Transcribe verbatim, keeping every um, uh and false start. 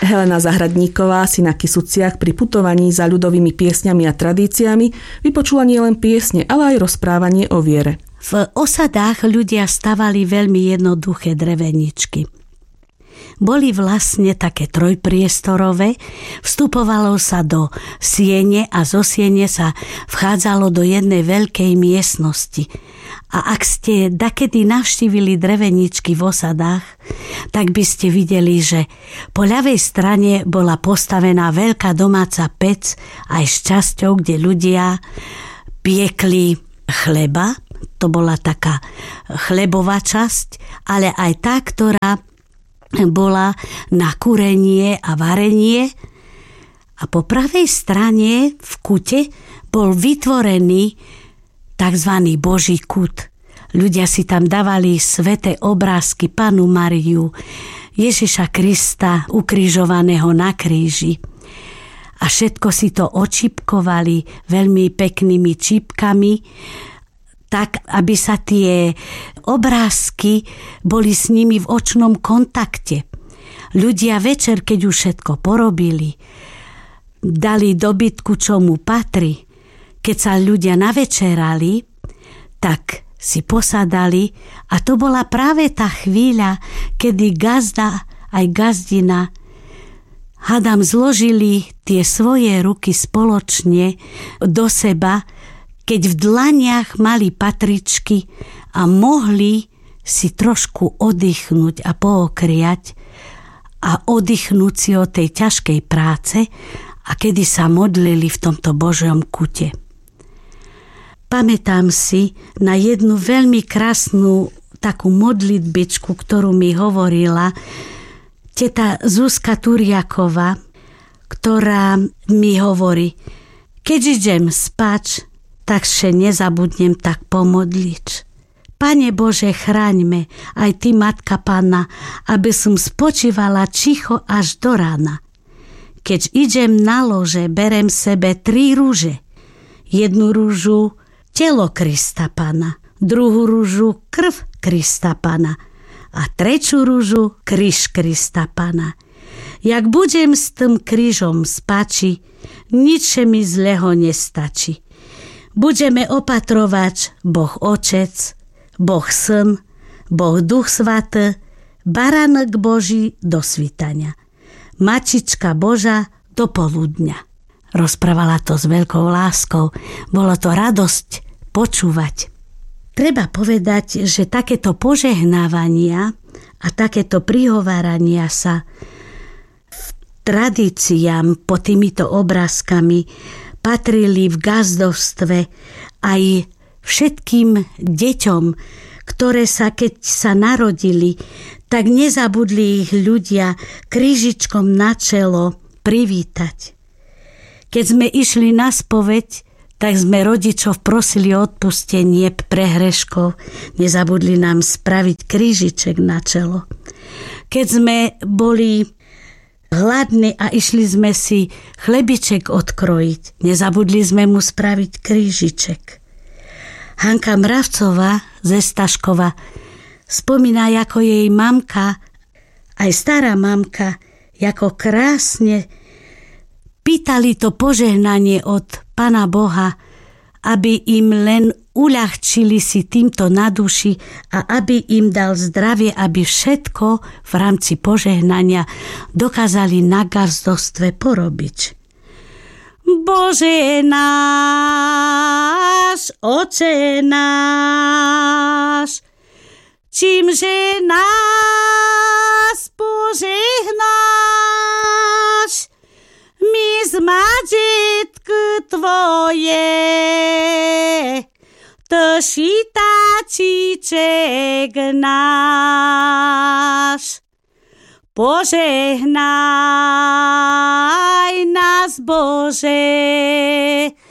Helena Zahradníková si na Kysuciach pri putovaní za ľudovými piesňami a tradíciami vypočula nielen piesne, ale aj rozprávanie o viere. V osadách ľudia stavali veľmi jednoduché dreveničky. Boli vlastne také trojpriestorové, vstupovalo sa do siene a zo siene sa vchádzalo do jednej veľkej miestnosti. A ak ste dakedy navštívili dreveničky v osadách, tak by ste videli, že po ľavej strane bola postavená veľká domáca pec aj s časťou, kde ľudia piekli chleba. To bola taká chlebová časť, ale aj tá, ktorá bola na kúrenie a varenie. A po pravej strane v kute bol vytvorený tzv. Boží kút. Ľudia si tam dávali sväté obrázky Pannu Máriu, Ježiša Krista ukrižovaného na kríži. A všetko si to očipkovali veľmi peknými čipkami, tak, aby sa tie obrázky boli s nimi v očnom kontakte. Ľudia večer, keď už všetko porobili, dali dobytku, čo mu patrí. Keď sa ľudia navečerali, tak si posadali a to bola práve tá chvíľa, kedy gazda aj gazdina hádam zložili tie svoje ruky spoločne do seba, keď v dlaniach mali patričky a mohli si trošku oddychnúť a pookriať a oddychnúť si od tej ťažkej práce a kedy sa modlili v tomto Božom kute. Pamätám si na jednu veľmi krásnu takú modlitbičku, ktorú mi hovorila teta Zuzka Turiaková, ktorá mi hovorí: keď idem spať, tak še nezabudnem tak pomodliť. Pane Bože, chráňme aj ty, Matka Panna, aby som spočívala ticho až do rána. Keď idem na lože, berem sebe tri rúže. Jednu rúžu telo Krista Pána, druhú rúžu krv Krista Pána a treću rúžu kríž Krista Pána. Jak budem s tým krížom spáči, nič mi zlého nestačí. Budeme opatrovať Boh Otec, Boh Syn, Boh Duch Svatý, Baránok Boží do svitania, Mačička Boža do poludňa. Rozprávala to s veľkou láskou. Bolo to radosť počúvať. Treba povedať, že takéto požehnávania a takéto prihovárania sa v tradíciám pod týmito obrázkami patrili v gazdovstve aj všetkým deťom, ktoré sa, keď sa narodili, tak nezabudli ich ľudia krížičkom na čelo privítať. Keď sme išli na spoveď, tak sme rodičov prosili o odpustenie prehreškov, nezabudli nám spraviť krížiček na čelo. Keď sme boli hladní a išli sme si chlebiček odkrojiť, nezabudli sme mu spraviť krížiček. Hanka Mravcová ze Staškova spomína, ako jej mamka, aj stará mamka, ako krásne pýtali to požehnanie od Pána Boha, aby im len uľahčili si týmto na duši a aby im dal zdravie, aby všetko v rámci požehnania dokázali na gazdostve porobiť. Bože náš, Oče náš, čímže nás požehnáš, my z majetky tvoje, to šitačiček náš. Požehnaj nás, Bože,